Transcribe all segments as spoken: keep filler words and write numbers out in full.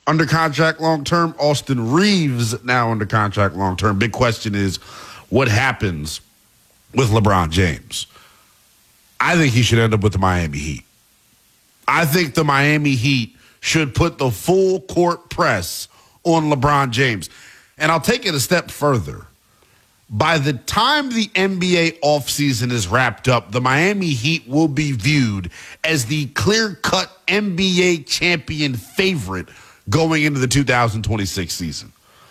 under contract long term. Austin Reeves now under contract long term. Big question is what happens with LeBron James. I think he should end up with the Miami Heat. I think the Miami Heat should put the full court press on LeBron James. And I'll take it a step further. By the time the N B A offseason is wrapped up, the Miami Heat will be viewed as the clear-cut N B A champion favorite going into the two thousand twenty-six season.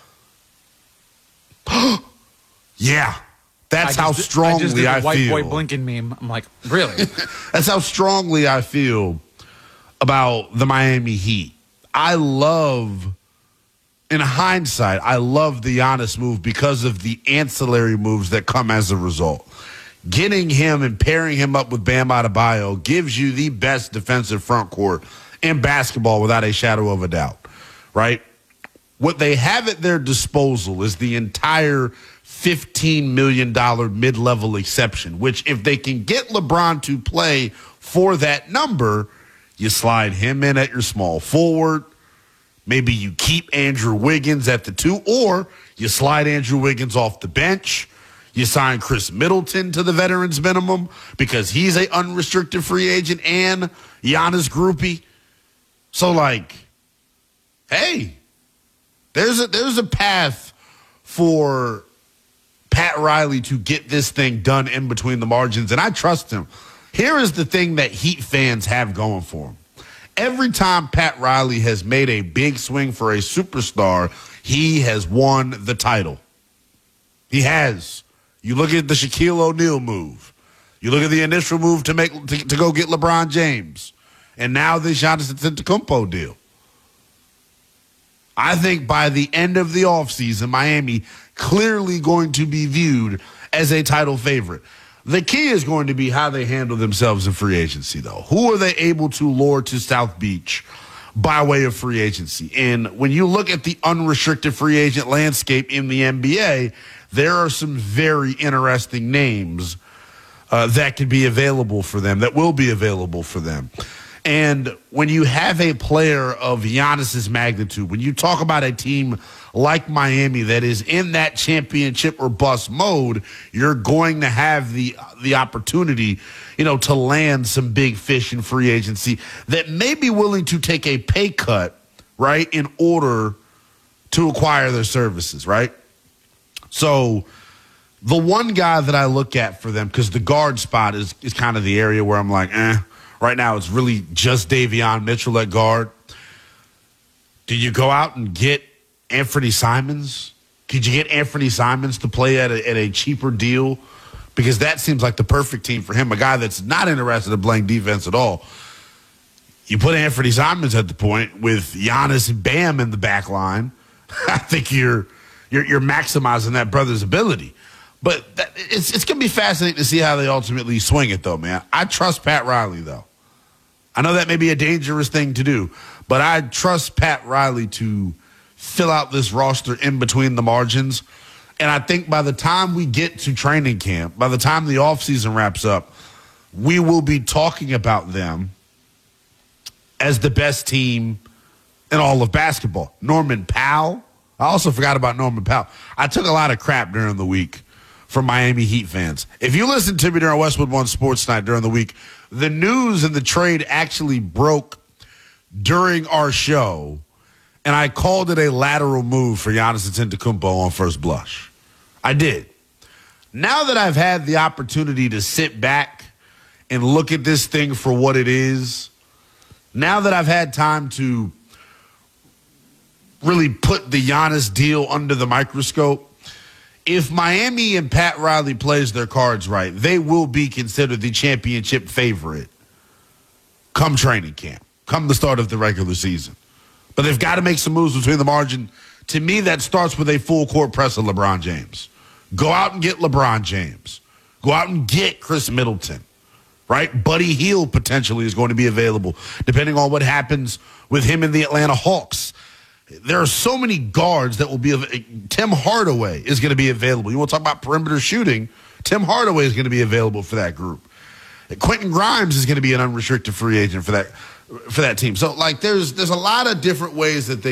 Yeah, that's I how just, strongly I just did the I white feel. boy blinking meme. I'm like, really? That's how strongly I feel about the Miami Heat. I love... In hindsight, I love the Giannis move because of the ancillary moves that come as a result. Getting him and pairing him up with Bam Adebayo gives you the best defensive front court in basketball without a shadow of a doubt, right? What they have at their disposal is the entire fifteen million dollars mid-level exception, which if they can get LeBron to play for that number, you slide him in at your small forward. Maybe you keep Andrew Wiggins at the two, or you slide Andrew Wiggins off the bench. You sign Chris Middleton to the veterans minimum because he's an unrestricted free agent and Giannis groupie. So, like, hey, there's a, there's a path for Pat Riley to get this thing done in between the margins, and I trust him. Here is the thing that Heat fans have going for him. Every time Pat Riley has made a big swing for a superstar, he has won the title. He has. You look at the Shaquille O'Neal move. You look at the initial move to make to, to go get LeBron James. And now this Giannis Antetokounmpo deal. I think by the end of the offseason, Miami clearly going to be viewed as a title favorite. The key is going to be how they handle themselves in free agency, though. Who are they able to lure to South Beach by way of free agency? And when you look at the unrestricted free agent landscape in the N B A, there are some very interesting names uh, that could be available for them, that will be available for them. And when you have a player of Giannis's magnitude, when you talk about a team like Miami that is in that championship or bust mode, you're going to have the the opportunity, you know, to land some big fish in free agency that may be willing to take a pay cut, right, in order to acquire their services, right? So the one guy that I look at for them, because the guard spot is, is kind of the area where I'm like, eh, right now it's really just Davion Mitchell at guard. Do you go out and get Anthony Simons? Could you get Anthony Simons to play at a, at a cheaper deal? Because that seems like the perfect team for him, a guy that's not interested in playing defense at all. You put Anthony Simons at the point with Giannis and Bam in the back line. I think you're you're, you're maximizing that brother's ability. But that, it's it's going to be fascinating to see how they ultimately swing it, though, man. I trust Pat Riley, though. I know that may be a dangerous thing to do, but I trust Pat Riley to fill out this roster in between the margins. And I think by the time we get to training camp, by the time the offseason wraps up, we will be talking about them as the best team in all of basketball. Norman Powell. I also forgot about Norman Powell. I took a lot of crap during the week from Miami Heat fans. If you listen to me during Westwood One Sports Night during the week, the news and the trade actually broke during our show, and I called it a lateral move for Giannis Antetokounmpo on first blush. I did. Now that I've had the opportunity to sit back and look at this thing for what it is, now that I've had time to really put the Giannis deal under the microscope, if Miami and Pat Riley plays their cards right, they will be considered the championship favorite come training camp, come the start of the regular season. But they've got to make some moves between the margin. To me, that starts with a full court press of LeBron James. Go out and get LeBron James. Go out and get Chris Middleton, right? Buddy Hield potentially is going to be available, depending on what happens with him and the Atlanta Hawks. There are so many guards that will be – Tim Hardaway is going to be available. You want to talk about perimeter shooting? Tim Hardaway is going to be available for that group. Quentin Grimes is going to be an unrestricted free agent for that for that team. So, like, there's there's a lot of different ways that they